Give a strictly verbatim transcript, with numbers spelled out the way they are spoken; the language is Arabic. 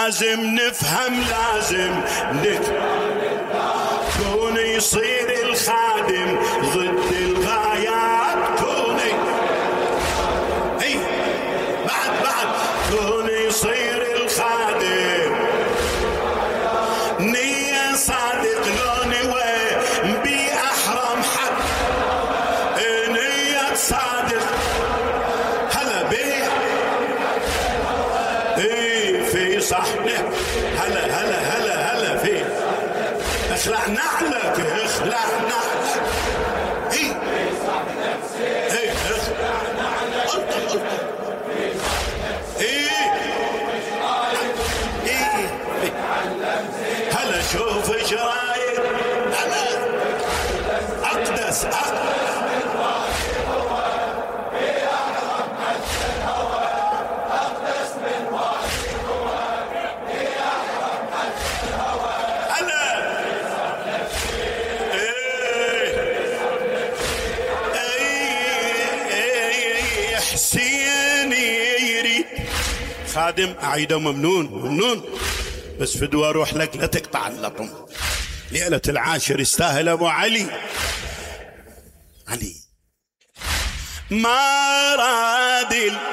لازم نفهم لازم نفهم كون يصير الخادم ضد الغايات كوني اي بعد بعد كون يصير الخادم نية صادق لو نوى بأحرم حق نية صادق هلا بيه اي في صحنه هلا هلا هلا هلا في اخلع نعلك اخلع نعلك اي اي اخلع نعلك اي اي هلا شوف ايش رايك هلا اقدس اقدس خادم أعيده ممنون ممنون بس فدوى أروح لك لا تقطع اللطم ليلة العاشر يستاهل أبو علي علي ما راد